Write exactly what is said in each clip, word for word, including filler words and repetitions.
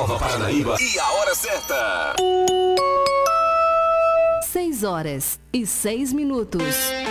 Nova Paranaíba e a hora certa. seis horas e seis minutos.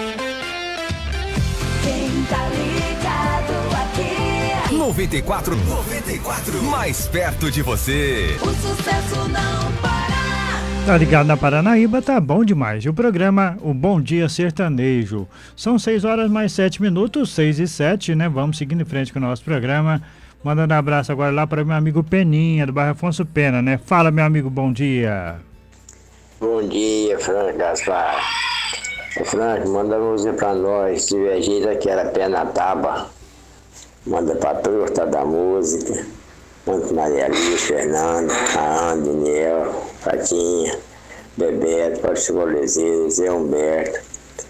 Quem tá ligado aqui? noventa e quatro, noventa e quatro, mais perto de você. O sucesso não para. Tá ligado na Paranaíba, tá bom demais. O programa O Bom Dia Sertanejo. São seis horas mais sete minutos, seis e sete, né? Vamos seguindo em frente com o nosso programa. Mandando um abraço agora lá para meu amigo Peninha, do bairro Afonso Pena, né? Fala, meu amigo, bom dia. Bom dia, Frank Gaspar. Frank, manda música pra nós. Se tiver jeito, aquela pé na tábua. Manda pra torta da música. Manda pra Maria Alice, Fernando, a Ana, Daniel, Patinha, Bebeto, Patrício Golezeiro, Zé Humberto,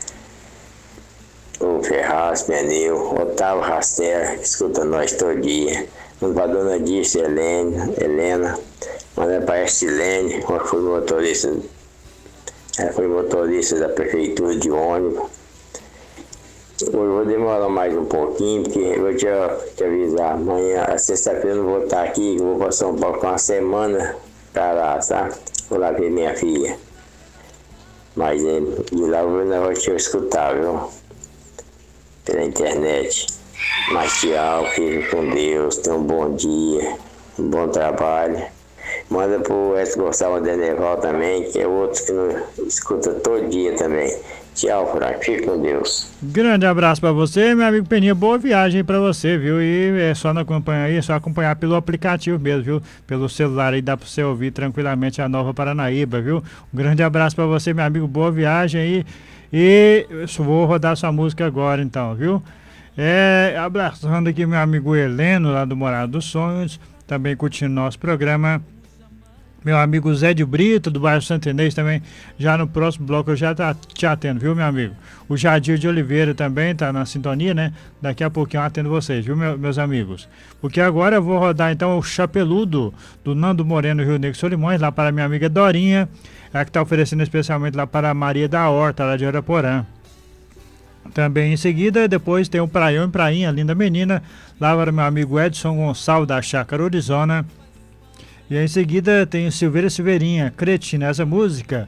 o Ferraz, Pneu, Otávio Raster, que escuta nós todo dia. Manda pra Dona Dirce, Helena, Helena. Manda pra Estilene, que foi motorista. Ela foi motorista da prefeitura de ônibus. Eu vou demorar mais um pouquinho, porque eu vou te, te avisar. Amanhã, sexta-feira, eu não vou estar aqui, eu vou para São Paulo com uma semana para lá, tá? Vou lá ver minha filha. Mas é, de lá eu vou te escutar, viu? Pela internet. Mas tchau, fique com Deus, tenha um bom dia, um bom trabalho. Manda pro Edson Gonçalves Deneval também, que é outro que não escuta todo dia também. Tchau, Frank. Fique com Deus. Grande abraço pra você, meu amigo Peninha. Boa viagem pra você, viu? E é só não acompanhar aí, é só acompanhar pelo aplicativo mesmo, viu? Pelo celular aí dá pra você ouvir tranquilamente a Nova Paranaíba, viu? Um grande abraço pra você, meu amigo. Boa viagem aí. E eu vou rodar sua música agora, então, viu? É, abraçando aqui meu amigo Heleno, lá do Morado dos Sonhos, também curtindo nosso programa. Meu amigo Zé de Brito, do bairro Santo Inês, também, já no próximo bloco eu já tá te atendo, viu, meu amigo? O Jadir de Oliveira também tá na sintonia, né? Daqui a pouquinho eu atendo vocês, viu, meu, meus amigos? Porque agora eu vou rodar, então, o Chapeludo, do Nando Moreno, Rio Negro Solimões, lá para minha amiga Dorinha, ela que tá oferecendo especialmente lá para a Maria da Horta, lá de Araporã. Também em seguida, depois tem o Praião e Prainha, Linda Menina, lá para meu amigo Edson Gonçalves, da Chácara Arizona. E aí, em seguida tem o Silveira Silveirinha, Cretina, essa música.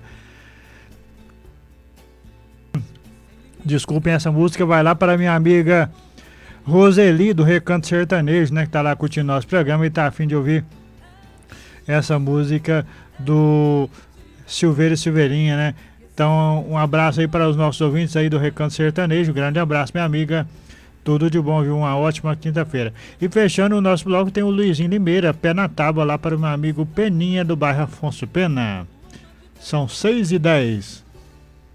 Desculpem, essa música vai lá para minha amiga Roseli, do Recanto Sertanejo, né? Que tá lá curtindo nosso programa e tá a fim de ouvir essa música do Silveira Silveirinha, né? Então, um abraço aí para os nossos ouvintes aí do Recanto Sertanejo. Grande abraço, minha amiga. Tudo de bom, viu? Uma ótima quinta-feira. E fechando o nosso bloco tem o Luizinho Limeira, pé na tábua, lá para o meu amigo Peninha, do bairro Afonso Pena. São seis e dez.